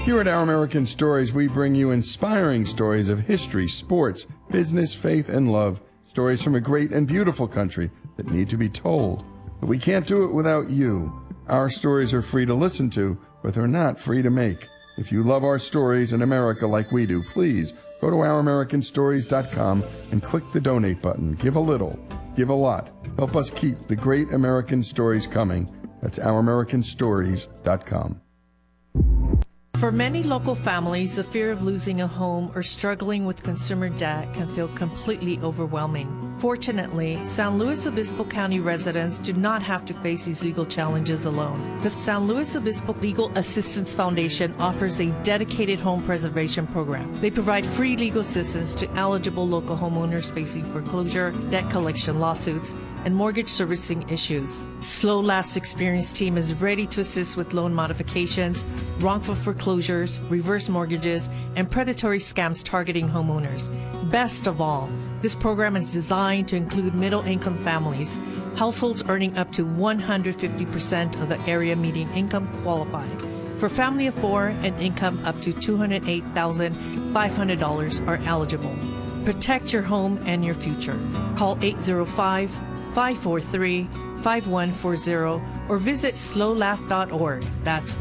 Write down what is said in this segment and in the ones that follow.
Here at Our American Stories, we bring you inspiring stories of history, sports, business, faith, and love. Stories from a great and beautiful country that need to be told. But we can't do it without you. Our stories are free to listen to, but they're not free to make. If you love our stories in America like we do, please go to ouramericanstories.com and click the donate button. Give a little, give a lot. Help us keep the great American stories coming. That's ouramericanstories.com. For many local families, the fear of losing a home or struggling with consumer debt can feel completely overwhelming. Fortunately, San Luis Obispo County residents do not have to face these legal challenges alone. The San Luis Obispo Legal Assistance Foundation offers a dedicated home preservation program. They provide free legal assistance to eligible local homeowners facing foreclosure, debt collection lawsuits, and mortgage servicing issues. Slow Laugh's experienced team is ready to assist with loan modifications, wrongful foreclosures, reverse mortgages, and predatory scams targeting homeowners. Best of all, this program is designed to include middle-income families. Households earning up to 150% of the area median income qualify. For family of four, an income up to $208,500 are eligible. Protect your home and your future. Call 805-543-5140 or visit slowlaugh.org. That's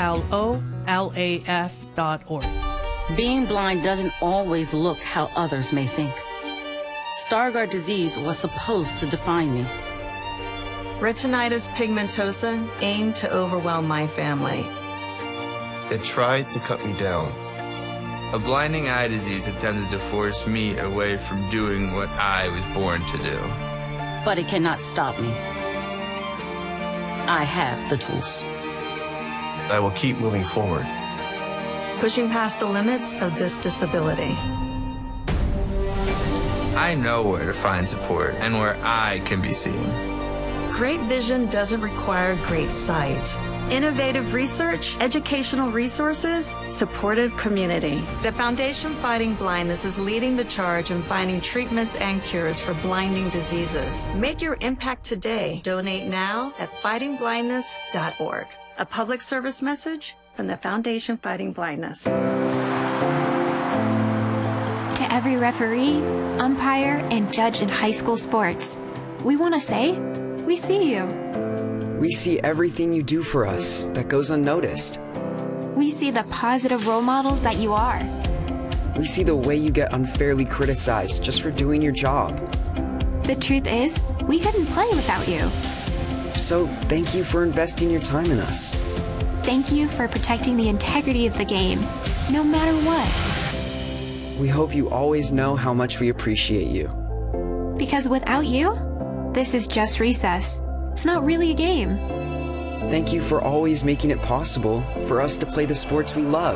SLOLAF.org. Being blind doesn't always look how others may think. Stargardt disease was supposed to define me. Retinitis pigmentosa aimed to overwhelm my family. It tried to cut me down. A blinding eye disease attempted to force me away from doing what I was born to do. But it cannot stop me. I have the tools. I will keep moving forward. Pushing past the limits of this disability. I know where to find support and where I can be seen. Great vision doesn't require great sight. Innovative research, educational resources, supportive community. The Foundation Fighting Blindness is leading the charge in finding treatments and cures for blinding diseases. Make your impact today. Donate now at fightingblindness.org. A public service message from the Foundation Fighting Blindness. To every referee, umpire, and judge in high school sports, we want to say, we see you. We see everything you do for us that goes unnoticed. We see the positive role models that you are. We see the way you get unfairly criticized just for doing your job. The truth is, we couldn't play without you. So thank you for investing your time in us. Thank you for protecting the integrity of the game, no matter what. We hope you always know how much we appreciate you. Because without you, this is just recess. It's not really a game. Thank you for always making it possible for us to play the sports we love.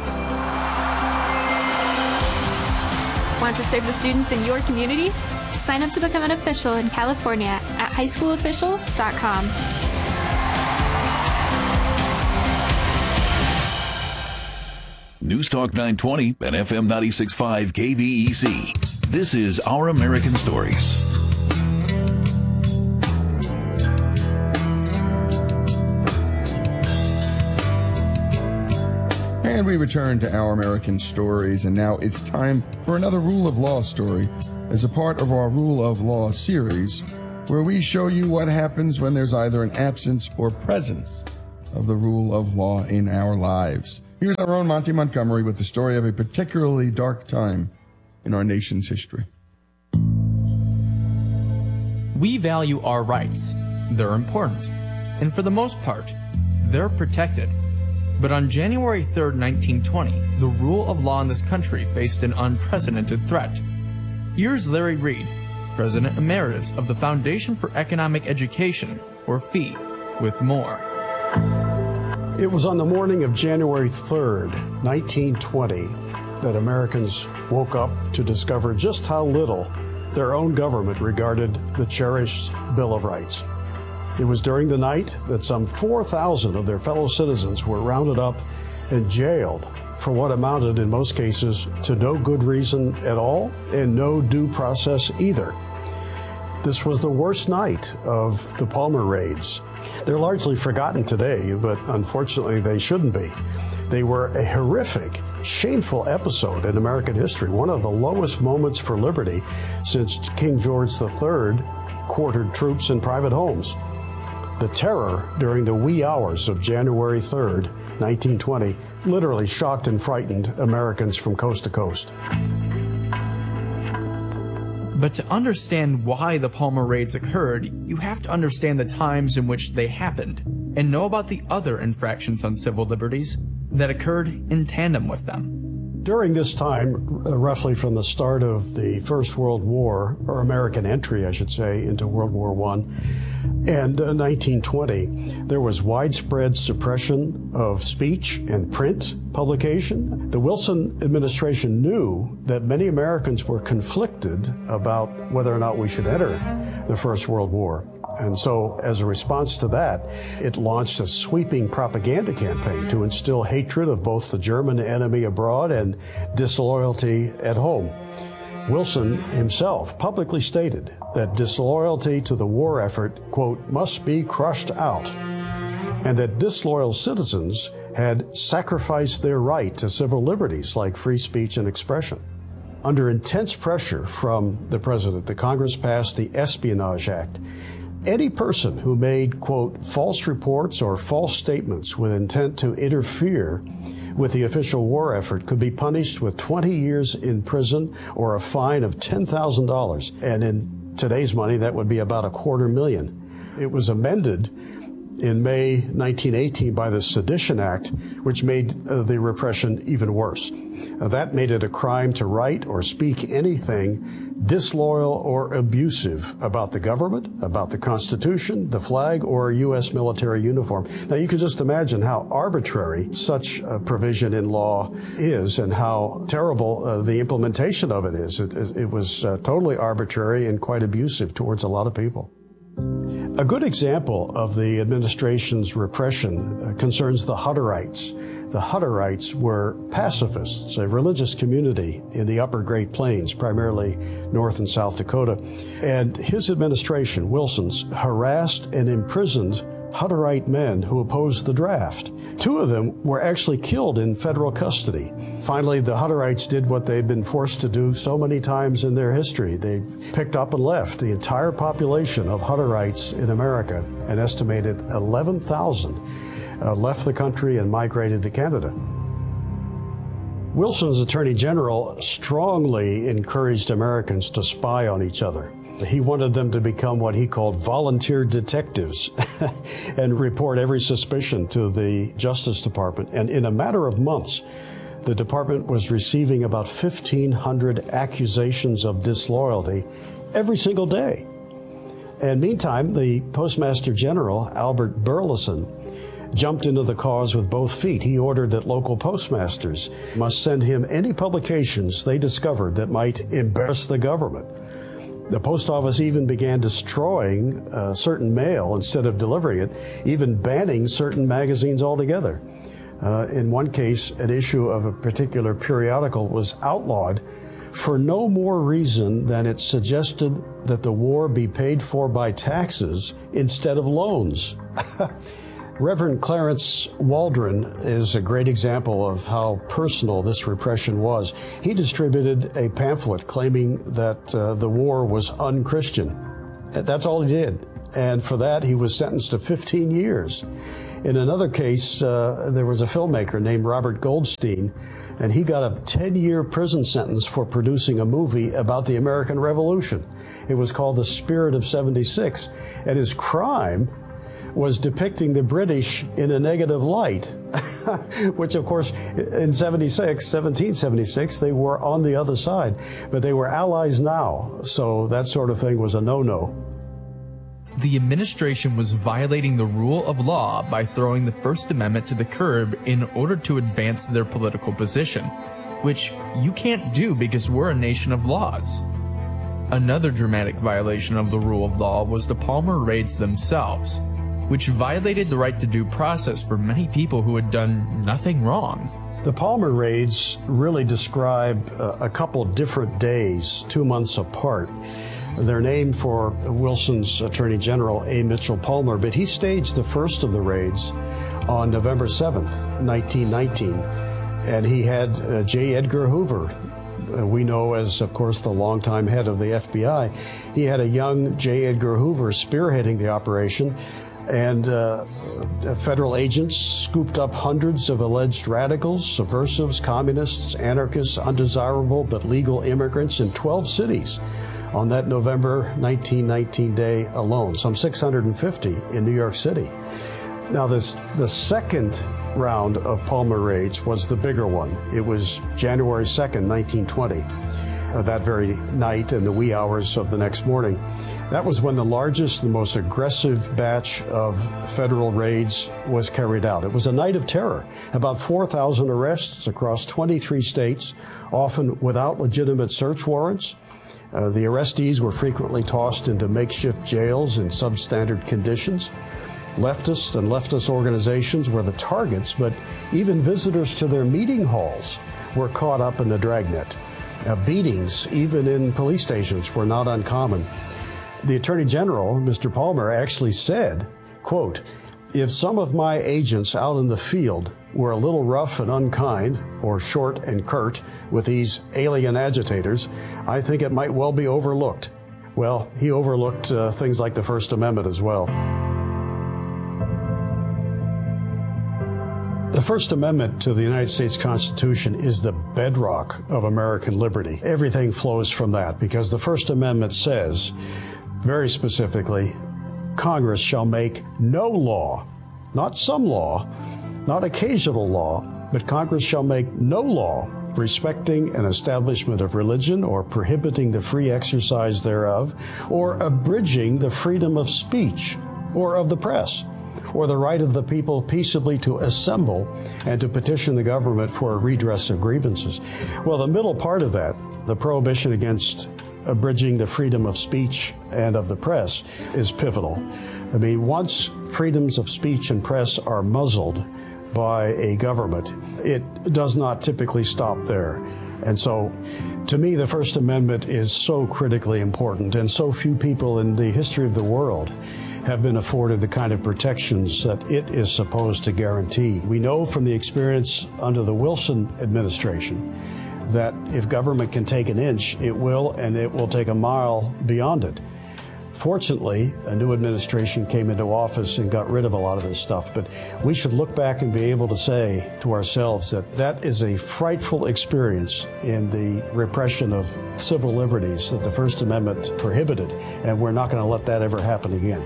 Want to serve the students in your community? Sign up to become an official in California at highschoolofficials.com. News Talk 920 and FM 96.5 KVEC. This is Our American Stories. And we return to Our American Stories, and now it's time for another Rule of Law story as a part of our Rule of Law series, where we show you what happens when there's either an absence or presence of the rule of law in our lives. Here's our own Monty Montgomery with the story of a particularly dark time in our nation's history. We value our rights. They're important. And for the most part, they're protected. But on January 3rd, 1920, the rule of law in this country faced an unprecedented threat. Here's Larry Reed, President Emeritus of the Foundation for Economic Education, or FEE, with more. It was on the morning of January 3rd, 1920, that Americans woke up to discover just how little their own government regarded the cherished Bill of Rights. It was during the night that some 4,000 of their fellow citizens were rounded up and jailed for what amounted in most cases to no good reason at all and no due process either. This was the worst night of the Palmer raids. They're largely forgotten today, but unfortunately they shouldn't be. They were a horrific, shameful episode in American history, one of the lowest moments for liberty since King George III quartered troops in private homes. The terror during the wee hours of January 3rd, 1920, literally shocked and frightened Americans from coast to coast. But to understand why the Palmer raids occurred, you have to understand the times in which they happened, and know about the other infractions on civil liberties that occurred in tandem with them. During this time, roughly from the start of the First World War, or American entry, I should say, into World War I, and 1920, there was widespread suppression of speech and print publication. The Wilson administration knew that many Americans were conflicted about whether or not we should enter the First World War. And so, as a response to that, it launched a sweeping propaganda campaign to instill hatred of both the German enemy abroad and disloyalty at home. Wilson himself publicly stated that disloyalty to the war effort, quote, must be crushed out, and that disloyal citizens had sacrificed their right to civil liberties like free speech and expression. Under intense pressure from the president, the Congress passed the Espionage Act. Any person who made, quote, false reports or false statements with intent to interfere with the official war effort could be punished with 20 years in prison or a fine of $10,000. And in today's money, that would be about $250,000. It was amended in May 1918 by the Sedition Act, which made the repression even worse. That made it a crime to write or speak anything disloyal or abusive about the government, about the Constitution, the flag, or a U.S. military uniform. Now, you can just imagine how arbitrary such a provision in law is and how terrible the implementation of it is. It was totally arbitrary and quite abusive towards a lot of people. A good example of the administration's repression concerns the Hutterites. The Hutterites were pacifists, a religious community in the upper Great Plains, primarily North and South Dakota. And his administration, Wilson's, harassed and imprisoned Hutterite men who opposed the draft. 2 of them were actually killed in federal custody. Finally, the Hutterites did what they'd been forced to do so many times in their history. They picked up and left. The entire population of Hutterites in America, an estimated 11,000, left the country and migrated to Canada. Wilson's Attorney General strongly encouraged Americans to spy on each other. He wanted them to become what he called volunteer detectives and report every suspicion to the Justice Department. And in a matter of months, the department was receiving about 1,500 accusations of disloyalty every single day. And meantime, the Postmaster General, Albert Burleson, jumped into the cause with both feet. He ordered that local postmasters must send him any publications they discovered that might embarrass the government. The post office even began destroying certain mail instead of delivering it, even banning certain magazines altogether. In one case, an issue of a particular periodical was outlawed for no more reason than it suggested that the war be paid for by taxes instead of loans. Reverend Clarence Waldron is a great example of how personal this repression was. He distributed a pamphlet claiming that the war was unchristian. That's all he did. And for that, he was sentenced to 15 years. In another case, there was a filmmaker named Robert Goldstein, and he got a 10-year prison sentence for producing a movie about the American Revolution. It was called The Spirit of 76, and his crime was depicting the British in a negative light, which of course in 1776, they were on the other side, but they were allies now, so that sort of thing was a no-no. The administration was violating the rule of law by throwing the First Amendment to the curb in order to advance their political position, which you can't do because we're a nation of laws. Another dramatic violation of the rule of law was the Palmer raids themselves, which violated the right to due process for many people who had done nothing wrong. The Palmer raids really describe a couple different days, 2 months apart. They're named for Wilson's Attorney General A. Mitchell Palmer, but he staged the first of the raids on November 7th, 1919, and he had J. Edgar Hoover, we know as, of course, the longtime head of the FBI. He had a young J. Edgar Hoover spearheading the operation, and federal agents scooped up hundreds of alleged radicals, subversives, communists, anarchists, undesirable but legal immigrants in 12 cities on that November 1919 day alone, some 650 in New York City. Now, the second round of Palmer raids was the bigger one. It was January 2nd, 1920, that very night and the wee hours of the next morning. That was when the largest and most aggressive batch of federal raids was carried out. It was a night of terror. About 4,000 arrests across 23 states, often without legitimate search warrants. The arrestees were frequently tossed into makeshift jails in substandard conditions. Leftists and leftist organizations were the targets, but even visitors to their meeting halls were caught up in the dragnet. Beatings, even in police stations, were not uncommon. The Attorney General, Mr. Palmer, actually said, quote, "If some of my agents out in the field were a little rough and unkind, or short and curt with these alien agitators, I think it might well be overlooked." Well, he overlooked things like the First Amendment as well. The First Amendment to the United States Constitution is the bedrock of American liberty. Everything flows from that because the First Amendment says, very specifically, Congress shall make no law, not some law, not occasional law, but Congress shall make no law respecting an establishment of religion or prohibiting the free exercise thereof, or abridging the freedom of speech or of the press, or the right of the people peaceably to assemble and to petition the government for a redress of grievances. Well, the middle part of that, the prohibition against abridging the freedom of speech and of the press, is pivotal. I mean, once freedoms of speech and press are muzzled by a government, it does not typically stop there. And so, to me, the First Amendment is so critically important, and so few people in the history of the world have been afforded the kind of protections that it is supposed to guarantee. We know from the experience under the Wilson administration that if government can take an inch, it will, and it will take a mile beyond it. Fortunately, a new administration came into office and got rid of a lot of this stuff, but we should look back and be able to say to ourselves that that is a frightful experience in the repression of civil liberties that the First Amendment prohibited, and we're not going to let that ever happen again.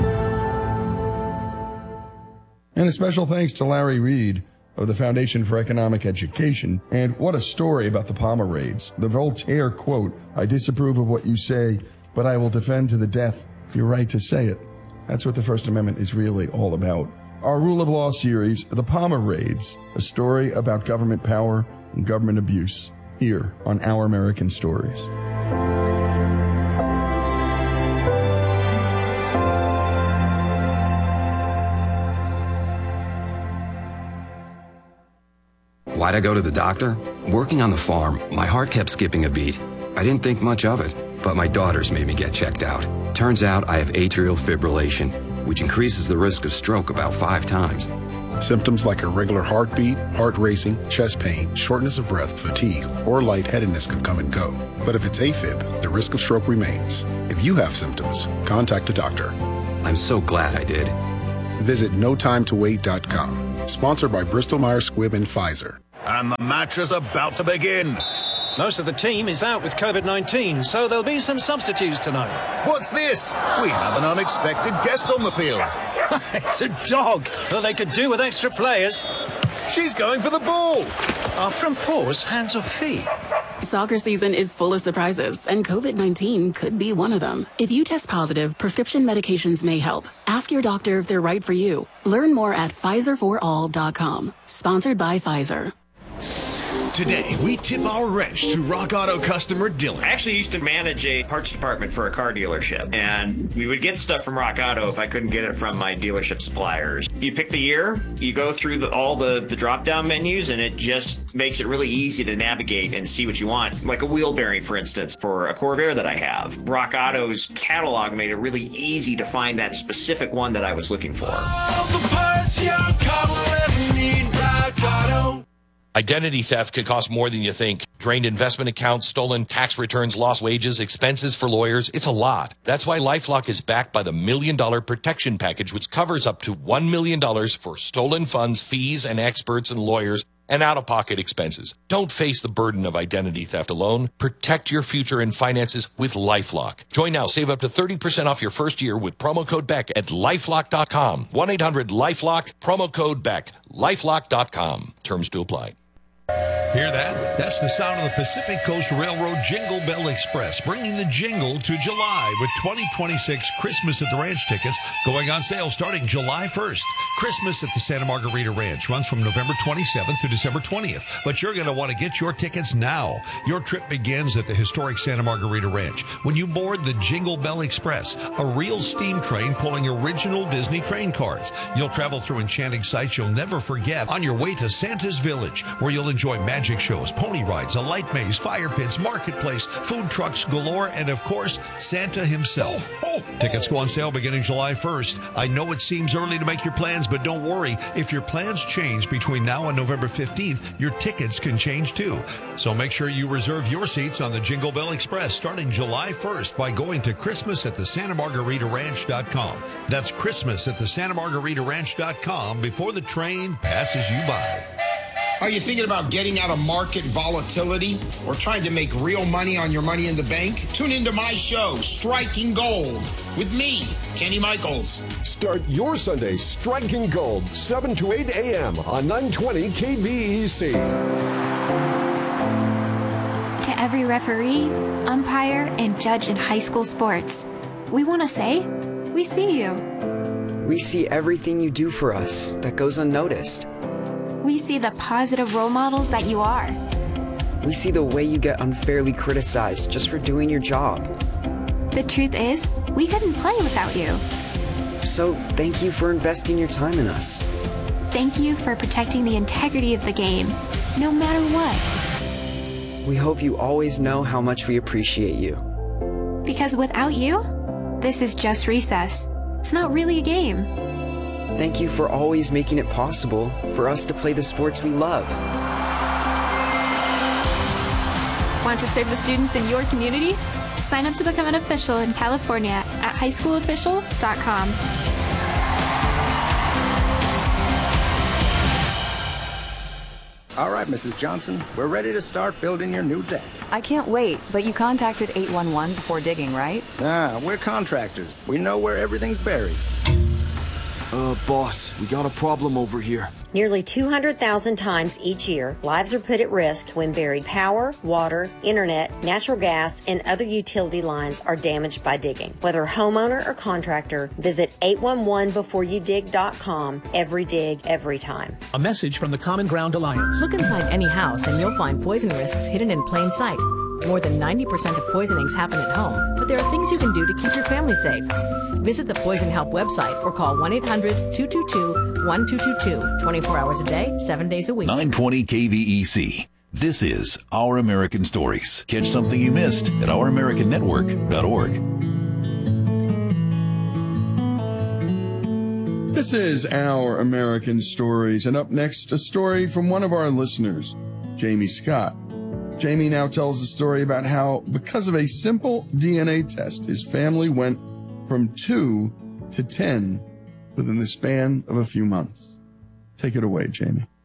And a special thanks to Larry Reed of the Foundation for Economic Education. And what a story about the Palmer raids. The Voltaire quote, "I disapprove of what you say, but I will defend to the death your right to say it." That's what the First Amendment is really all about. Our Rule of Law series, The Palmer Raids, a story about government power and government abuse, here on Our American Stories. Why'd I go to the doctor? Working on the farm, my heart kept skipping a beat. I didn't think much of it, but my daughters made me get checked out. Turns out I have atrial fibrillation, which increases the risk of stroke about 5 times. Symptoms like irregular heartbeat, heart racing, chest pain, shortness of breath, fatigue, or lightheadedness can come and go. But if it's AFib, the risk of stroke remains. If you have symptoms, contact a doctor. I'm so glad I did. Visit NoTimeToWait.com. Sponsored by Bristol-Myers Squibb and Pfizer. And the match is about to begin. Most of the team is out with COVID-19, so there'll be some substitutes tonight. What's this? We have an unexpected guest on the field. It's a dog. Well, they could do with extra players. She's going for the ball. Are from paws, hands or feet? Soccer season is full of surprises, and COVID-19 could be one of them. If you test positive, prescription medications may help. Ask your doctor if they're right for you. Learn more at PfizerForAll.com. Sponsored by Pfizer. Today, we tip our wrench to Rock Auto customer Dylan. I actually used to manage a parts department for a car dealership, and we would get stuff from Rock Auto if I couldn't get it from my dealership suppliers. You pick the year, you go through all the drop-down menus, and it just makes it really easy to navigate and see what you want. Like a wheel bearing, for instance, for a Corvair that I have. Rock Auto's catalog made it really easy to find that specific one that I was looking for. All the parts your car will ever need, Rock Auto. Identity theft could cost more than you think. Drained investment accounts, stolen tax returns, lost wages, expenses for lawyers. It's a lot. That's why LifeLock is backed by the $1 Million Protection Package, which covers up to $1 million for stolen funds, fees, and experts and lawyers, and out-of-pocket expenses. Don't face the burden of identity theft alone. Protect your future and finances with LifeLock. Join now. Save up to 30% off your first year with promo code BECK at LifeLock.com. 1-800-LifeLock, promo code BECK. LifeLock.com. Terms to apply. Hear that? That's the sound of the Pacific Coast Railroad Jingle Bell Express, bringing the jingle to July with 2026 Christmas at the Ranch tickets going on sale starting July 1st. Christmas at the Santa Margarita Ranch runs from November 27th to December 20th, but you're going to want to get your tickets now. Your trip begins at the historic Santa Margarita Ranch when you board the Jingle Bell Express, a real steam train pulling original Disney train cars. You'll travel through enchanting sights you'll never forget on your way to Santa's Village, where you'll enjoy magic shows, pony rides, a light maze, fire pits, marketplace, food trucks galore, and of course, Santa himself. Tickets go on sale beginning July 1st. I know it seems early to make your plans, but don't worry. If your plans change between now and November 15th, your tickets can change too. So make sure you reserve your seats on the Jingle Bell Express starting July 1st by going to ChristmasAtTheSantaMargaritaRanch.com. That's ChristmasAtTheSantaMargaritaRanch.com before the train passes you by. Are you thinking about getting out of market volatility or trying to make real money on your money in the bank? Tune into my show, Striking Gold, with me, Kenny Michaels. Start your Sunday Striking Gold, 7 to 8 a.m. on 920 KVEC. To every referee, umpire, and judge in high school sports, we want to say, we see you. We see everything you do for us that goes unnoticed. We see the positive role models that you are. We see the way you get unfairly criticized just for doing your job. The truth is, we couldn't play without you. So thank you for investing your time in us. Thank you for protecting the integrity of the game, no matter what. We hope you always know how much we appreciate you. Because without you, this is just recess. It's not really a game. Thank you for always making it possible for us to play the sports we love. Want to serve the students in your community? Sign up to become an official in California at highschoolofficials.com. All right, Mrs. Johnson, we're ready to start building your new deck. I can't wait, but you contacted 811 before digging, right? We're contractors. We know where everything's buried. Boss, we got a problem over here. Nearly 200,000 times each year, lives are put at risk when buried power, water, internet, natural gas, and other utility lines are damaged by digging. Whether homeowner or contractor, visit 811beforeyoudig.com. Every dig, every time. A message from the Common Ground Alliance. Look inside any house and you'll find poison risks hidden in plain sight. More than 90% of poisonings happen at home, but there are things you can do to keep your family safe. Visit the Poison Help website or call 1-800-222-1222, 24 hours a day, 7 days a week. 920 KVEC. This is Our American Stories. Catch something you missed at OurAmericanNetwork.org. This is Our American Stories, and up next, a story from one of our listeners, Jamie Scott. Jamie now tells a story about how, because of a simple DNA test, his family went from 2 to 10 within the span of a few months. Take it away, Jamie.